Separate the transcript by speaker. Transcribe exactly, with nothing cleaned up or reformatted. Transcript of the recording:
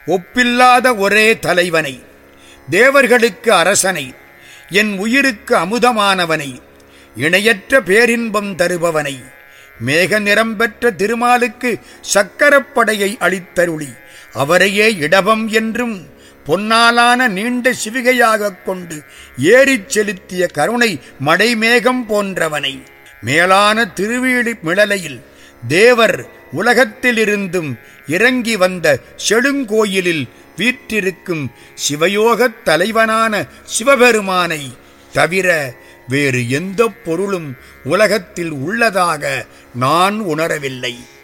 Speaker 1: ஒப்பில்லாத ஒரே தலைவனை, தேவர்களுக்கு அரசனை, என் உயிருக்கு அமுதமானவனை, இணையற்ற பேரின்பம் தருபவனை, மேக நிறம் பெற்ற திருமாலுக்கு சக்கரப்படையை அளித்தருளி அவரையே இடபம் என்றும் பொன்னாலான நீண்ட சிவிகையாகக் கொண்டு ஏறிச் செலுத்திய கருணை மடைமேகம் போன்றவனை, மேலான திருவீழி மிளலையில் தேவர் உலகத்திலிருந்தும் இறங்கி வந்த செழுங்கோயிலில் வீற்றிருக்கும் சிவயோகத் தலைவனான சிவபெருமானை தவிர வேறு எந்த பொருளும் உலகத்தில் உள்ளதாக நான் உணரவில்லை.